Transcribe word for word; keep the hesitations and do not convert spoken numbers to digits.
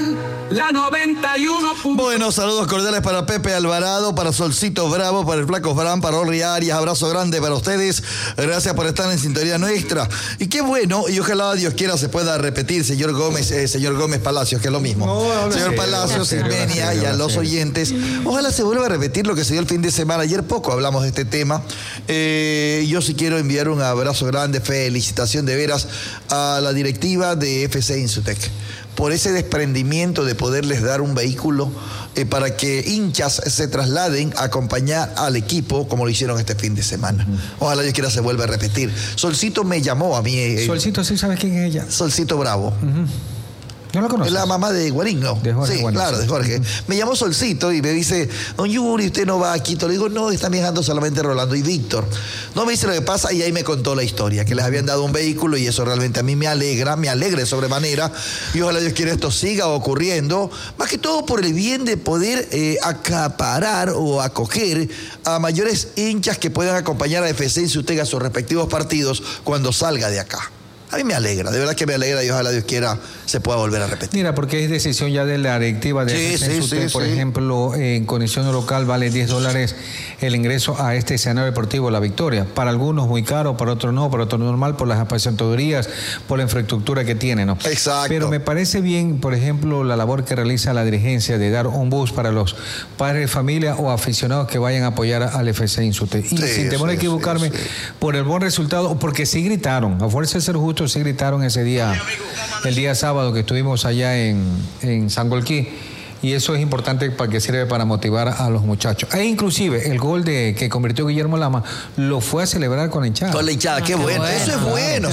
La noventa y uno. Bueno, saludos cordiales para Pepe Alvarado, para Solcito Bravo, para el Flaco Fran, para Orly Arias. Abrazo grande para ustedes. Gracias por estar en sintonía nuestra. Y qué bueno, y ojalá Dios quiera se pueda repetir, señor Gómez, eh, señor Gómez Palacios, que es lo mismo. No, señor sí, Palacios, Silvenia y a los oyentes. Ojalá se vuelva a repetir lo que se dio el fin de semana. Ayer poco hablamos de este tema. Eh, yo sí quiero enviar un abrazo grande, felicitación de veras a la directiva de F C Insutec por ese desprendimiento de poderles dar un vehículo eh, para que hinchas se trasladen a acompañar al equipo como lo hicieron este fin de semana. Ojalá Dios quiera se vuelva a repetir. Solcito me llamó a mí. Eh, Solcito, ¿sí sabes quién es ella? Solcito Bravo. Uh-huh. ¿No la conoces? Es la mamá de Guarín, ¿no? De Jorge, sí, bueno, claro, de Jorge. Me llamó Solcito y me dice, don Yuri, usted no va a Quito. Le digo, no, están viajando solamente Rolando y Víctor. No me dice lo que pasa y ahí me contó la historia, que les habían dado un vehículo y eso realmente a mí me alegra, me alegra de sobremanera. Y ojalá Dios quiera esto siga ocurriendo, más que todo por el bien de poder eh, acaparar o acoger a mayores hinchas que puedan acompañar a F C Insutec a sus respectivos partidos cuando salga de acá. A mí me alegra, de verdad que me alegra y ojalá Dios quiera se pueda volver a repetir. Mira, porque es decisión ya de la directiva de sí, F C Insutec, sí, por sí. ejemplo, en condición local vale diez dólares el ingreso a este escenario deportivo La Victoria. Para algunos muy caro, para otros no, para otros normal, por las apasiontadurías, por la infraestructura que tiene, ¿no? Exacto. Pero me parece bien, por ejemplo, la labor que realiza la dirigencia de dar un bus para los padres de familia o aficionados que vayan a apoyar al F C Insutec. Y sí, sin temor a equivocarme, sí, sí. por el buen resultado, porque sí gritaron, a fuerza de ser justo, sí gritaron ese día, el día sábado que estuvimos allá en, en Sangolquí, y eso es importante para que sirve para motivar a los muchachos. E inclusive el gol de que convirtió Guillermo Lama lo fue a celebrar con la hinchada. Con la hinchada, qué, ah, qué bueno. bueno, eso es bueno.